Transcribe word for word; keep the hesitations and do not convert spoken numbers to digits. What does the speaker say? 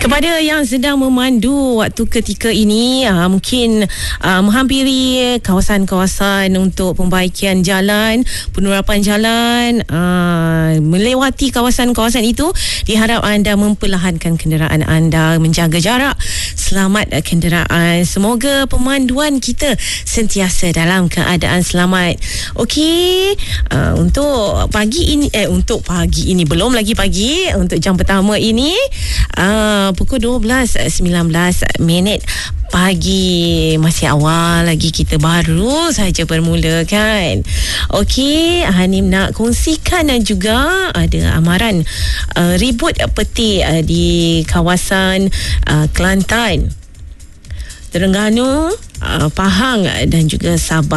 Kepada yang sedang memandu waktu ketika ini, uh, mungkin uh, menghampiri kawasan-kawasan untuk pembaikan jalan, penerapan jalan, uh, melewati kawasan-kawasan itu, diharap anda memperlahankan kenderaan anda, menjaga jarak, selamat kenderaan. Semoga pemanduan kita sentiasa dalam keadaan selamat. Okey, uh, untuk pagi ini eh untuk pagi ini belum lagi pagi, untuk jam pertama ini uh, pukul dua belas sembilan belas minit pagi, masih awal lagi, kita baru saja bermula kan. Okey, Hanim nak kongsikan dan juga ada amaran uh, ribut peti uh, di kawasan uh, Kelantan, Terengganu, uh, Pahang dan juga Sabah.